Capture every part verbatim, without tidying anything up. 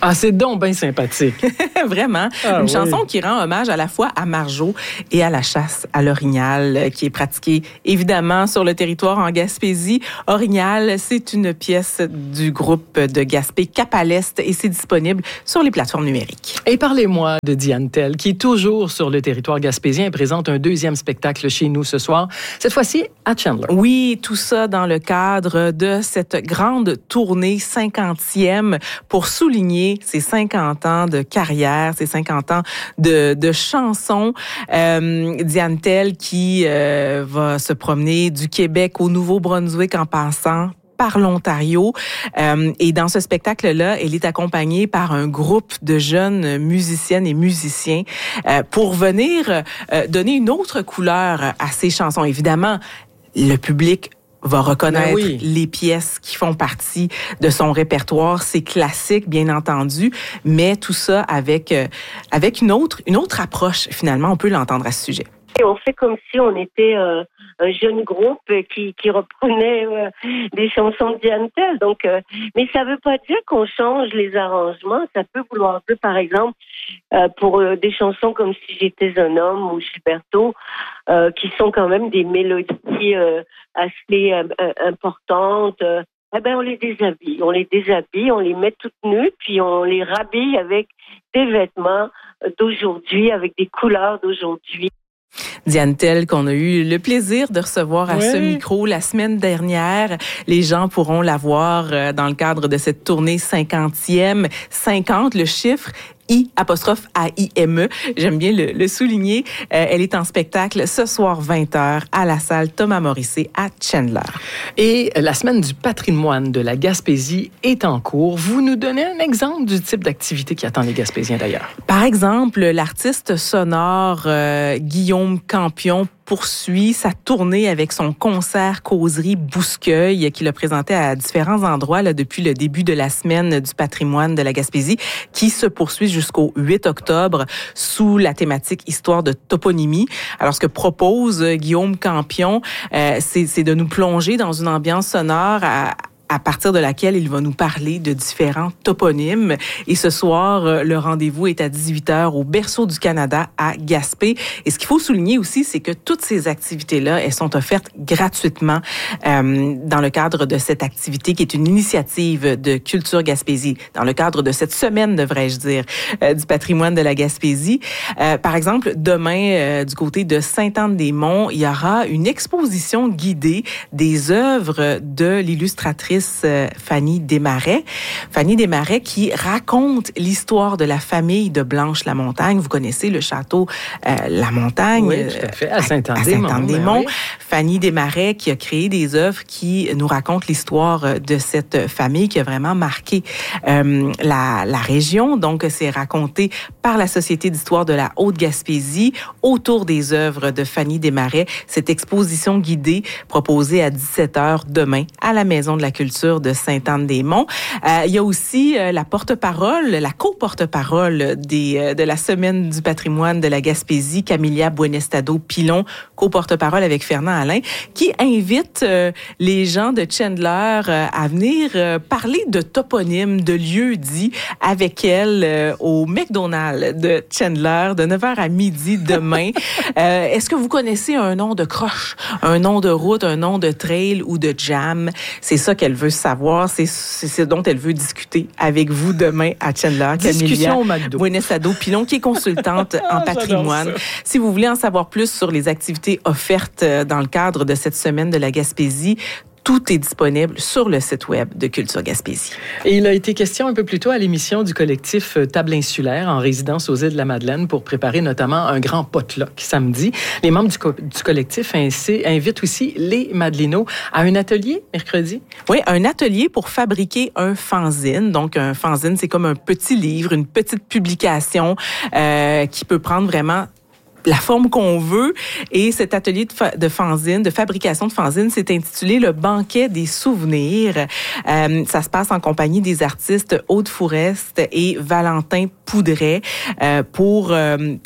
Ah, c'est donc bien sympathique. Vraiment. Ah, Une oui. chanson qui rend hommage à la fois à Marjo et à la chasse à l'orignal, qui est pratiquée évidemment sur le territoire en Gaspésie. Orignal, c'est une pièce du groupe de Gaspé Cap à l'Est et c'est disponible sur les plateformes numériques. Et parlez-moi de Diane Tell, qui est toujours sur le territoire gaspésien et présente un deuxième spectacle chez nous ce soir, cette fois-ci à Chandler. Oui, tout ça dans le cadre de cette grande tournée cinquantième pour souligner ses cinquante ans de carrière, ses cinquante ans de, de chansons. Euh, Diane Tell qui euh, va se promener du Québec au Nouveau-Brunswick en passant par l'Ontario. Euh, et dans ce spectacle-là, elle est accompagnée par un groupe de jeunes musiciennes et musiciens euh, pour venir euh, donner une autre couleur à ces chansons. Évidemment, le public va reconnaître Ben oui. les pièces qui font partie de son répertoire, ses classiques, bien entendu, mais tout ça avec, euh, avec une autre, une autre approche, finalement, on peut l'entendre à ce sujet. Et on fait comme si on était euh, un jeune groupe qui, qui reprenait euh, des chansons de Diane Tell. Donc, euh, mais ça veut pas dire qu'on change les arrangements. Ça peut vouloir dire, par exemple, euh, pour euh, des chansons comme Si j'étais un homme ou Gilberto, euh, qui sont quand même des mélodies euh, assez euh, importantes. Euh, eh ben, on les déshabille. On les déshabille, on les met toutes nues, puis on les rhabille avec des vêtements d'aujourd'hui, avec des couleurs d'aujourd'hui. Diane Tell, qu'on a eu le plaisir de recevoir à oui. ce micro la semaine dernière. Les gens pourront la voir dans le cadre de cette tournée cinquantième. cinquante, le chiffre I apostrophe A I M E. J'aime bien le, le souligner. Euh, elle est en spectacle ce soir vingt heures à la salle Thomas Morissey à Chandler. Et la semaine du patrimoine de la Gaspésie est en cours. Vous nous donnez un exemple du type d'activité qui attend les Gaspésiens d'ailleurs. Par exemple, l'artiste sonore euh, Guillaume Campion poursuit sa tournée avec son concert causerie Bouscueil qu'il a présenté à différents endroits là, depuis le début de la semaine du patrimoine de la Gaspésie qui se poursuit jusqu'au huit octobre sous la thématique Histoire de toponymie. Alors, ce que propose Guillaume Campion, euh, c'est, c'est de nous plonger dans une ambiance sonore à à partir de laquelle il va nous parler de différents toponymes. Et ce soir, le rendez-vous est à dix-huit heures au Berceau du Canada à Gaspé. Et ce qu'il faut souligner aussi, c'est que toutes ces activités-là, elles sont offertes gratuitement euh, dans le cadre de cette activité qui est une initiative de Culture Gaspésie, dans le cadre de cette semaine, devrais-je dire, euh, du patrimoine de la Gaspésie. Euh, par exemple, demain, euh, du côté de Sainte-Anne-des-Monts, il y aura une exposition guidée des œuvres de l'illustratrice Fanny Desmarais. Fanny Desmarais qui raconte l'histoire de la famille de Blanche Lamontagne. Vous connaissez le château euh, Lamontagne. Oui, tout à fait, à Sainte-Anne-des-Monts. À Sainte-Anne-des-Monts. Ben oui. Fanny Desmarais qui a créé des œuvres qui nous racontent l'histoire de cette famille qui a vraiment marqué euh, la, la région. Donc, c'est raconté par la Société d'histoire de la Haute-Gaspésie autour des œuvres de Fanny Desmarais. Cette exposition guidée proposée à dix-sept heures demain à la Maison de la Culture de Sainte-Anne-des-Monts. Euh, il y a aussi euh, la porte-parole, la co-porte-parole des, euh, de la Semaine du patrimoine de la Gaspésie, Camilia Buenestado-Pilon, co-porte-parole avec Fernand Alain, qui invite euh, les gens de Chandler euh, à venir euh, parler de toponymes, de lieux dits avec elle euh, au McDonald's de Chandler de neuf heures à midi demain. euh, est-ce que vous connaissez un nom de croche, un nom de route, un nom de trail ou de jam? C'est ça qu'elle veut savoir, c'est, c'est ce dont elle veut discuter avec vous demain à Chandler. Discussion au McDo. Buenestado-Pilon, qui est consultante en patrimoine. Si vous voulez en savoir plus sur les activités offertes dans le cadre de cette semaine de la Gaspésie, tout est disponible sur le site web de Culture Gaspésie. Et il a été question un peu plus tôt à l'émission du collectif Table Insulaire en résidence aux îles de la Madeleine pour préparer notamment un grand potluck samedi. Les membres du, co- du collectif ainsi, invitent aussi les Madelinos à un atelier mercredi. Oui, un atelier pour fabriquer un fanzine. Donc, un fanzine, c'est comme un petit livre, une petite publication euh, qui peut prendre vraiment la forme qu'on veut. Et cet atelier de, fa- de fanzine, de fabrication de fanzine, s'est intitulé Le banquet des souvenirs. Euh, ça se passe en compagnie des artistes Aude Fourest et Valentin Poudret euh, pour, euh, pour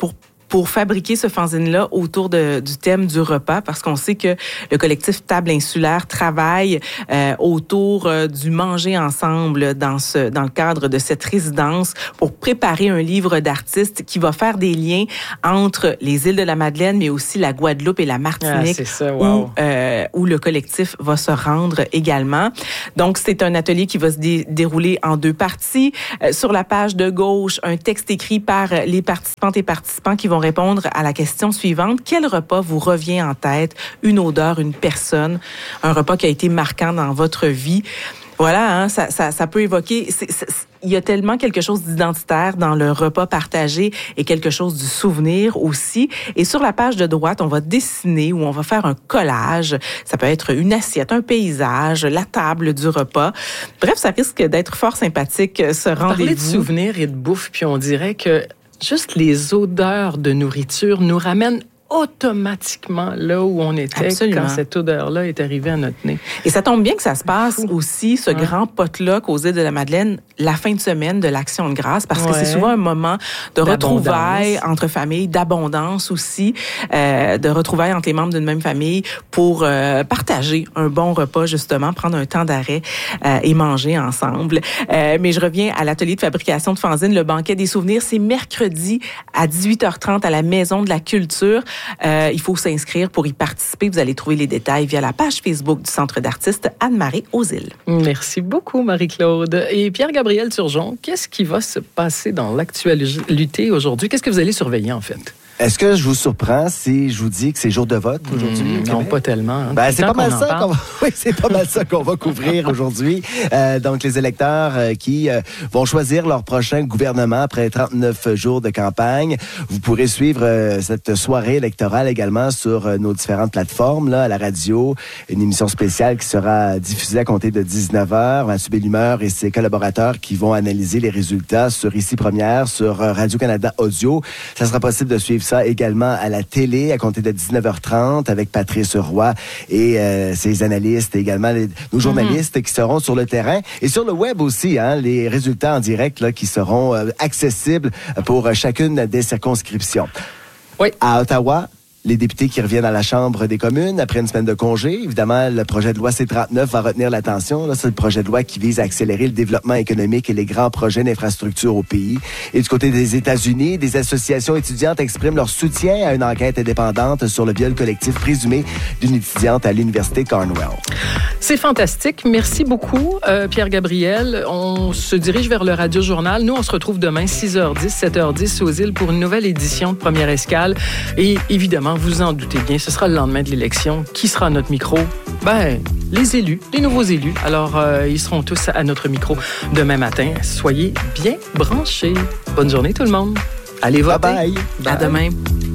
pour fabriquer ce fanzine-là autour de, du thème du repas, parce qu'on sait que le collectif Table Insulaire travaille euh, autour euh, du manger ensemble dans ce dans le cadre de cette résidence pour préparer un livre d'artistes qui va faire des liens entre les îles de la Madeleine, mais aussi la Guadeloupe et la Martinique, ah, c'est ça, wow. où, euh, où le collectif va se rendre également. Donc, c'est un atelier qui va se dé- dérouler en deux parties. Euh, sur la page de gauche, un texte écrit par les participantes et participants qui vont répondre à la question suivante. Quel repas vous revient en tête? Une odeur, une personne, un repas qui a été marquant dans votre vie? Voilà, hein, ça, ça, ça peut évoquer... C'est, c'est, il y a tellement quelque chose d'identitaire dans le repas partagé et quelque chose du souvenir aussi. Et sur la page de droite, on va dessiner ou on va faire un collage. Ça peut être une assiette, un paysage, la table du repas. Bref, ça risque d'être fort sympathique, ce rendez-vous. Parler de souvenirs et de bouffe, puis on dirait que juste les odeurs de nourriture nous ramènent automatiquement là où on était. Absolument. Quand cette odeur-là est arrivée à notre nez. Et ça tombe bien que ça se passe aussi, ce ouais. grand potluck aux îles de la Madeleine, la fin de semaine de l'Action de grâce, parce ouais. que c'est souvent un moment de retrouvailles entre familles, d'abondance aussi, euh, de retrouvailles entre les membres d'une même famille pour euh, partager un bon repas, justement, prendre un temps d'arrêt euh, et manger ensemble. Euh, mais je reviens à l'atelier de fabrication de fanzine, le banquet des souvenirs. C'est mercredi à dix-huit heures trente à la Maison de la Culture. Euh, il faut s'inscrire pour y participer. Vous allez trouver les détails via la page Facebook du Centre d'artistes Anne-Marie aux Îles. Merci beaucoup, Marie-Claude. Et Pierre-Gabriel Turgeon, qu'est-ce qui va se passer dans l'actualité aujourd'hui? Qu'est-ce que vous allez surveiller, en fait? Est-ce que je vous surprends si je vous dis que c'est jour de vote aujourd'hui? Mmh, non, pas tellement. Hein. Ben, c'est pas mal ça qu'on va... Oui, c'est pas mal ça qu'on va couvrir aujourd'hui. Euh, donc, les électeurs euh, qui euh, vont choisir leur prochain gouvernement après trente-neuf jours de campagne. Vous pourrez suivre euh, cette soirée électorale également sur euh, nos différentes plateformes, là, à la radio. Une émission spéciale qui sera diffusée à compter de dix-neuf heures. Mathieu Bellumeur et ses collaborateurs qui vont analyser les résultats sur Ici Première, sur euh, Radio-Canada Audio. Ça sera possible de suivre ça également à la télé à compter de dix-neuf heures trente avec Patrice Roy et euh, ses analystes et également les, nos journalistes mm-hmm. qui seront sur le terrain et sur le web aussi, hein, les résultats en direct là, qui seront euh, accessibles pour euh, chacune des circonscriptions. Oui. À Ottawa, les députés qui reviennent à la Chambre des communes après une semaine de congé. Évidemment, le projet de loi C trente-neuf va retenir l'attention. Là, c'est le projet de loi qui vise à accélérer le développement économique et les grands projets d'infrastructure au pays. Et du côté des États-Unis, des associations étudiantes expriment leur soutien à une enquête indépendante sur le viol collectif présumé d'une étudiante à l'Université Cornell. C'est fantastique. Merci beaucoup, euh, Pierre-Gabriel. On se dirige vers le Radio-Journal. Nous, on se retrouve demain, six heures dix, sept heures dix aux îles pour une nouvelle édition de Première Escale. Et évidemment, vous en doutez bien, ce sera le lendemain de l'élection. Qui sera à notre micro? Ben, les élus, les nouveaux élus. Alors, euh, ils seront tous à notre micro demain matin. Soyez bien branchés. Bonne journée, tout le monde. Allez voter. Bye bye. À demain.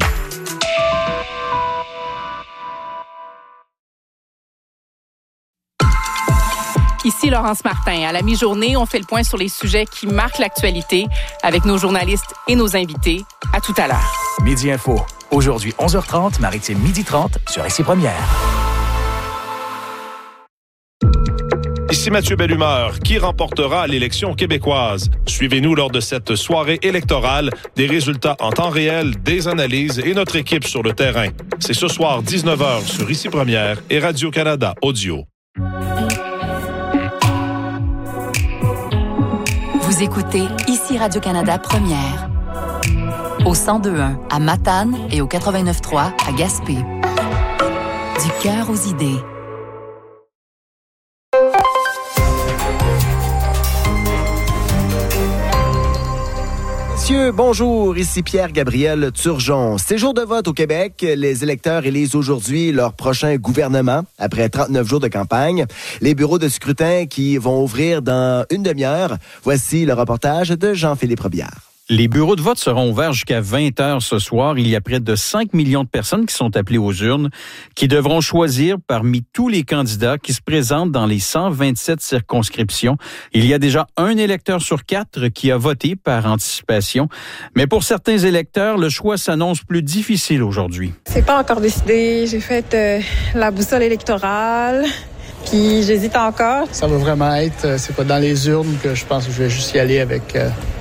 Ici Laurence Martin. À la mi-journée, on fait le point sur les sujets qui marquent l'actualité avec nos journalistes et nos invités. À tout à l'heure. Midi Info. Aujourd'hui, onze heures trente, Maritime midi trente sur Ici Première. Ici Mathieu Bellumeur. Qui remportera l'élection québécoise? Suivez-nous lors de cette soirée électorale, des résultats en temps réel, des analyses et notre équipe sur le terrain. C'est ce soir, dix-neuf heures sur Ici Première et Radio-Canada Audio. Vous écoutez Ici Radio-Canada Première. Au cent deux point un à Matane et au quatre-vingt-neuf point trois à Gaspé. Du cœur aux idées. Messieurs, bonjour, ici Pierre-Gabriel Turgeon. C'est jour de vote au Québec. Les électeurs élisent aujourd'hui leur prochain gouvernement après trente-neuf jours de campagne. Les bureaux de scrutin qui vont ouvrir dans une demi-heure. Voici le reportage de Jean-Philippe Robillard. Les bureaux de vote seront ouverts jusqu'à vingt heures ce soir. Il y a près de cinq millions de personnes qui sont appelées aux urnes, qui devront choisir parmi tous les candidats qui se présentent dans les cent vingt-sept circonscriptions. Il y a déjà un électeur sur quatre qui a voté par anticipation. Mais pour certains électeurs, le choix s'annonce plus difficile aujourd'hui. C'est pas encore décidé. J'ai fait euh, la boussole électorale. Puis j'hésite encore. Ça va vraiment être, c'est pas dans les urnes que je pense que je vais juste y aller avec euh,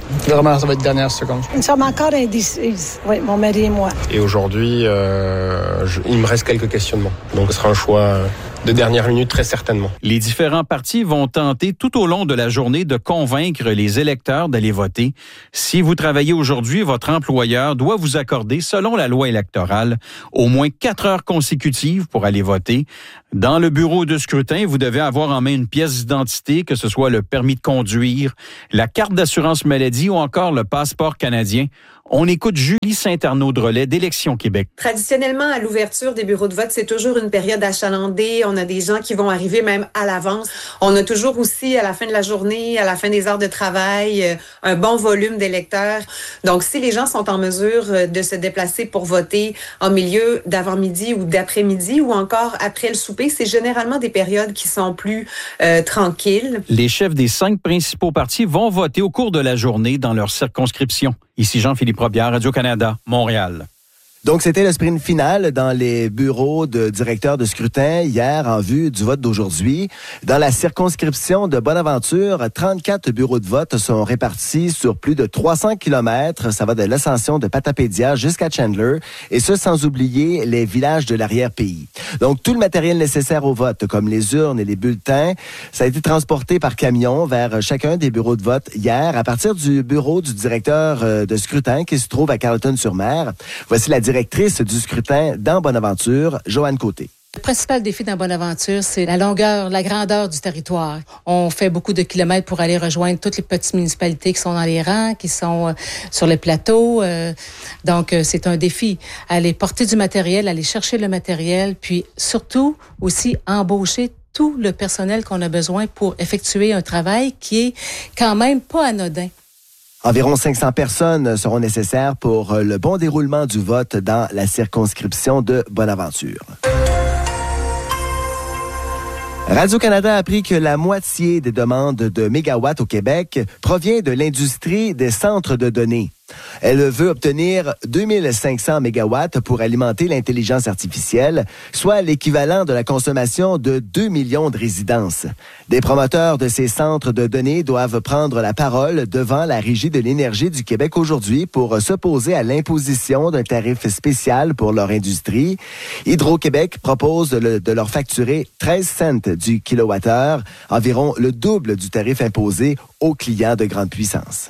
Vraiment, ça va être dernière seconde. Nous sommes encore indécises, oui, mon mari et moi. Et aujourd'hui, euh, je, il me reste quelques questionnements. Donc, ce sera un choix de dernière minute, très certainement. Les différents partis vont tenter tout au long de la journée de convaincre les électeurs d'aller voter. Si vous travaillez aujourd'hui, votre employeur doit vous accorder, selon la loi électorale, au moins quatre heures consécutives pour aller voter. Dans le bureau de scrutin, vous devez avoir en main une pièce d'identité, que ce soit le permis de conduire, la carte d'assurance maladie ou encore le passeport canadien. On écoute Julie Saint-Arnaud-Drolet d'Élections Québec. Traditionnellement, à l'ouverture des bureaux de vote, c'est toujours une période achalandée. On a des gens qui vont arriver même à l'avance. On a toujours aussi, à la fin de la journée, à la fin des heures de travail, un bon volume d'électeurs. Donc, si les gens sont en mesure de se déplacer pour voter en milieu d'avant-midi ou d'après-midi ou encore après le souper, c'est généralement des périodes qui sont plus euh, tranquilles. Les chefs des cinq principaux partis vont voter au cours de la journée dans leur circonscription. Ici Jean-Philippe Robillard, Radio-Canada, Montréal. Donc, c'était le sprint final dans les bureaux de directeurs de scrutin hier en vue du vote d'aujourd'hui. Dans la circonscription de Bonaventure, trente-quatre bureaux de vote sont répartis sur plus de trois cents kilomètres. Ça va de l'ascension de Patapédia jusqu'à Chandler, et ce sans oublier les villages de l'arrière-pays. Donc, tout le matériel nécessaire au vote, comme les urnes et les bulletins, ça a été transporté par camion vers chacun des bureaux de vote hier, à partir du bureau du directeur de scrutin qui se trouve à Carleton-sur-Mer. Voici la directrice du scrutin dans Bonaventure, Joanne Côté. Le principal défi dans Bonaventure, c'est la longueur, la grandeur du territoire. On fait beaucoup de kilomètres pour aller rejoindre toutes les petites municipalités qui sont dans les rangs, qui sont euh, sur les plateaux. Euh, donc, euh, c'est un défi. Aller porter du matériel, aller chercher le matériel, puis surtout aussi embaucher tout le personnel qu'on a besoin pour effectuer un travail qui est quand même pas anodin. Environ cinq cents personnes seront nécessaires pour le bon déroulement du vote dans la circonscription de Bonaventure. Radio-Canada a appris que la moitié des demandes de mégawatts au Québec provient de l'industrie des centres de données. Elle veut obtenir deux mille cinq cents mégawatts pour alimenter l'intelligence artificielle, soit l'équivalent de la consommation de deux millions de résidences. Des promoteurs de ces centres de données doivent prendre la parole devant la Régie de l'énergie du Québec aujourd'hui pour s'opposer à l'imposition d'un tarif spécial pour leur industrie. Hydro-Québec propose de, le, de leur facturer treize cents du kilowattheure, environ le double du tarif imposé aux clients de grande puissance.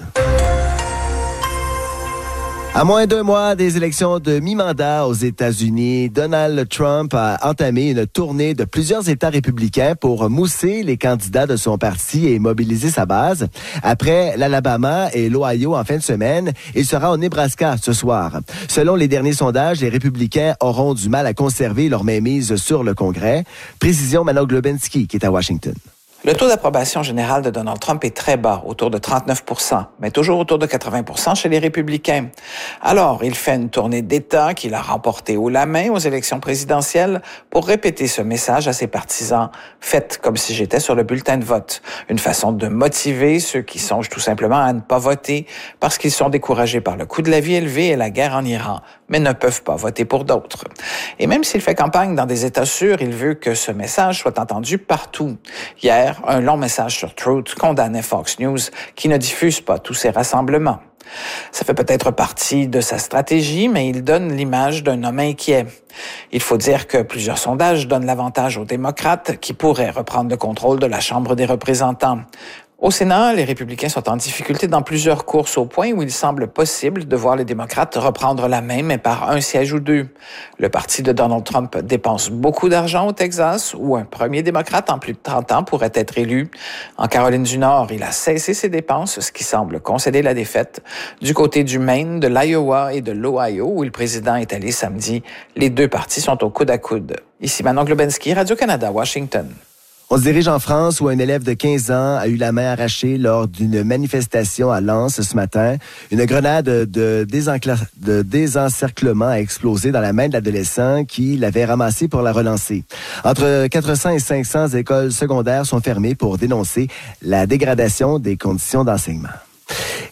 À moins d'un mois des élections de mi-mandat aux États-Unis, Donald Trump a entamé une tournée de plusieurs États républicains pour mousser les candidats de son parti et mobiliser sa base. Après l'Alabama et l'Ohio en fin de semaine, il sera au Nebraska ce soir. Selon les derniers sondages, les républicains auront du mal à conserver leur mainmise sur le Congrès. Précision Manon Globinski qui est à Washington. Le taux d'approbation général de Donald Trump est très bas, autour de trente-neuf pour cent, mais toujours autour de quatre-vingts pour cent chez les républicains. Alors, il fait une tournée d'État qu'il a remportée haut la main aux élections présidentielles pour répéter ce message à ses partisans. Faites comme si j'étais sur le bulletin de vote. Une façon de motiver ceux qui songent tout simplement à ne pas voter parce qu'ils sont découragés par le coût de la vie élevé et la guerre en Iran, mais ne peuvent pas voter pour d'autres. Et même s'il fait campagne dans des États sûrs, il veut que ce message soit entendu partout. Hier, un long message sur Truth condamnait Fox News qui ne diffuse pas tous ces rassemblements. Ça fait peut-être partie de sa stratégie, mais il donne l'image d'un homme inquiet. Il faut dire que plusieurs sondages donnent l'avantage aux démocrates qui pourraient reprendre le contrôle de la Chambre des représentants. Au Sénat, les républicains sont en difficulté dans plusieurs courses au point où il semble possible de voir les démocrates reprendre la main, mais par un siège ou deux. Le parti de Donald Trump dépense beaucoup d'argent au Texas, où un premier démocrate en plus de trente ans pourrait être élu. En Caroline du Nord, il a cessé ses dépenses, ce qui semble concéder la défaite. Du côté du Maine, de l'Iowa et de l'Ohio, où le président est allé samedi, les deux partis sont au coude à coude. Ici Manon Globinski, Radio-Canada, Washington. On se dirige en France où un élève de quinze ans a eu la main arrachée lors d'une manifestation à Lens ce matin. Une grenade de, désencla... de désencerclement a explosé dans la main de l'adolescent qui l'avait ramassée pour la relancer. Entre quatre cents et cinq cents écoles secondaires sont fermées pour dénoncer la dégradation des conditions d'enseignement.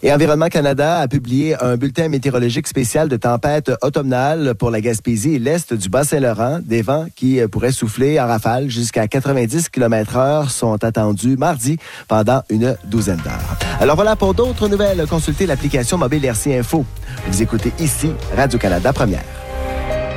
Et Environnement Canada a publié un bulletin météorologique spécial de tempête automnale pour la Gaspésie et l'est du Bas-Saint-Laurent. Des vents qui pourraient souffler en rafale jusqu'à quatre-vingt-dix kilomètres heure sont attendus mardi pendant une douzaine d'heures. Alors voilà, pour d'autres nouvelles, consultez l'application mobile R C Info. Vous écoutez ici Radio-Canada Première.